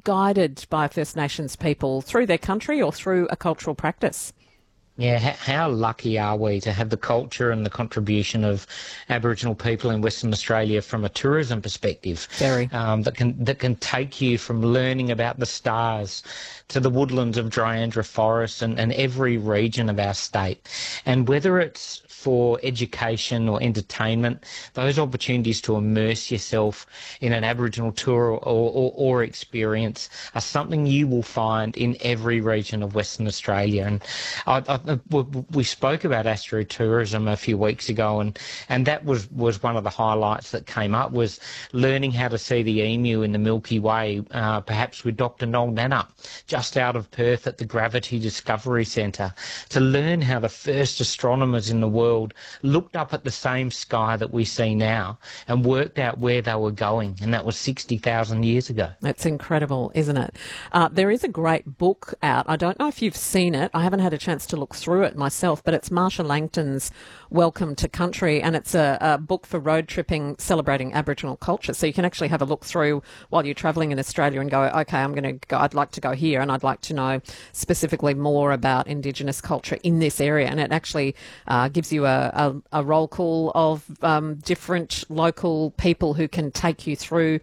guided by First Nations people through their country or through a cultural practice. Yeah, how lucky are we to have the culture and the contribution of Aboriginal people in Western Australia from a tourism perspective, Very. that can take you from learning about the stars to the woodlands of Dryandra Forest and every region of our state. And whether it's for education or entertainment, those opportunities to immerse yourself in an Aboriginal tour or experience are something you will find in every region of Western Australia. And we spoke about astrotourism a few weeks ago, and that was one of the highlights that came up, was learning how to see the emu in the Milky Way, perhaps with Dr. Noel Nannup, just out of Perth at the Gravity Discovery Centre, to learn how the first astronomers in the world looked up at the same sky that we see now and worked out where they were going, and that was 60,000 years ago. That's incredible, isn't it? There is a great book out. I don't know if you've seen it. I haven't had a chance to look through it myself, but it's Marsha Langton's Welcome to Country, and it's a book for road tripping celebrating Aboriginal culture. So you can actually have a look through while you're travelling in Australia and go, okay, I'd like to go here, and I'd like to know specifically more about Indigenous culture in this area. And it actually gives you a roll call of different local people who can take you through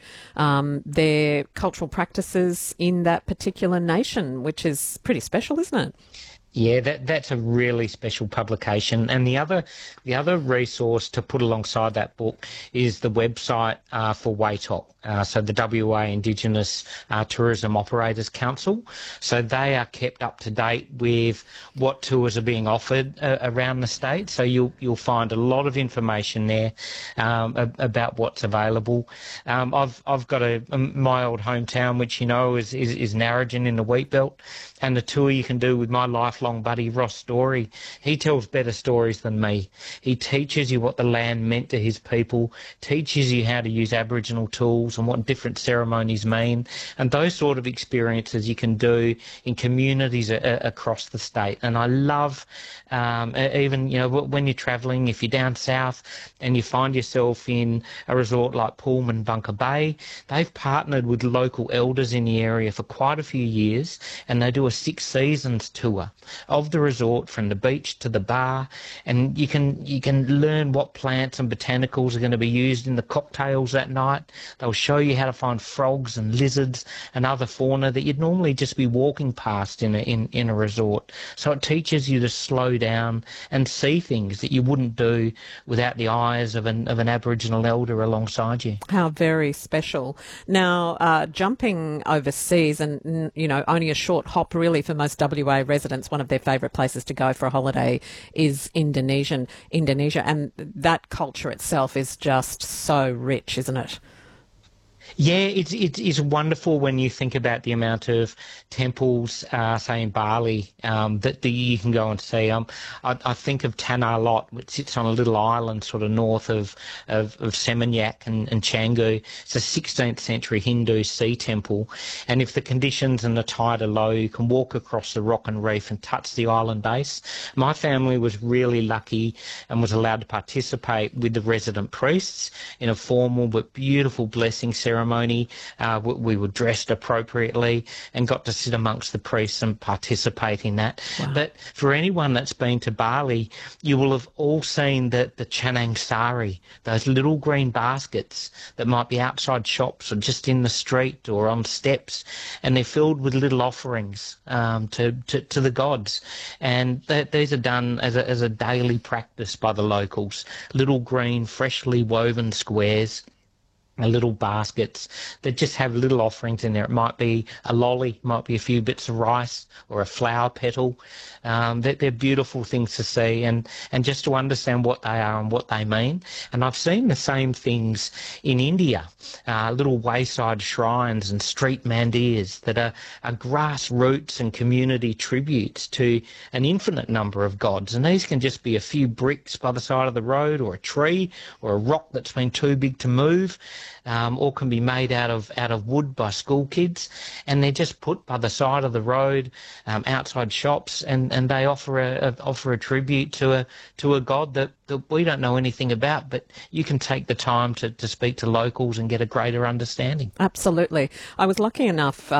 their cultural practices in that particular nation, which is pretty special, isn't it? Yeah, that's a really special publication. And the other resource to put alongside that book is the website for WATOC, so the WA Indigenous Tourism Operators Council. So they are kept up to date with what tours are being offered around the state. So you'll find a lot of information there about what's available. I've got my old hometown, which you know is Narrogin in the Wheatbelt, and the tour you can do with my lifelong buddy Ross Story. He tells better stories than me. He teaches you what the land meant to his people, teaches you how to use Aboriginal tools and what different ceremonies mean, and those sort of experiences you can do in communities across the state. And I love even, you know, when you're travelling, if you're down south and you find yourself in a resort like Pullman Bunker Bay, they've partnered with local elders in the area for quite a few years, and they do a 6 seasons tour of the resort from the beach to the bar, and you can learn what plants and botanicals are going to be used in the cocktails that night. They'll show you how to find frogs and lizards and other fauna that you'd normally just be walking past in a resort. So it teaches you to slow down and see things that you wouldn't do without the eyes of an Aboriginal elder alongside you. How very special. Now, jumping overseas, and you know, only a short hop really for most WA residents, one of their favourite places to go for a holiday is Indonesia, and that culture itself is just so rich, isn't it? Yeah, it's wonderful when you think about the amount of temples, say in Bali, that you can go and see. I think of Tanah Lot, which sits on a little island sort of north of Seminyak and Canggu. It's a 16th century Hindu sea temple, and if the conditions and the tide are low, you can walk across the rock and reef and touch the island base. My family was really lucky and was allowed to participate with the resident priests in a formal but beautiful blessing ceremony. We were dressed appropriately and got to sit amongst the priests and participate in that. Wow. But for anyone that's been to Bali, you will have all seen the Canang Sari, those little green baskets that might be outside shops or just in the street or on steps, and they're filled with little offerings to the gods. And these are done as a daily practice by the locals. Little green, freshly woven squares, little baskets that just have little offerings in there. It might be a lolly, might be a few bits of rice or a flower petal. They're beautiful things to see and just to understand what they are and what they mean. And I've seen the same things in India, little wayside shrines and street mandirs that are grassroots and community tributes to an infinite number of gods. And these can just be a few bricks by the side of the road, or a tree, or a rock that's been too big to move. Or can be made out of wood by school kids, and they're just put by the side of the road, outside shops, and they offer a tribute to a god that we don't know anything about, but you can take the time to speak to locals and get a greater understanding. Absolutely. I was lucky enough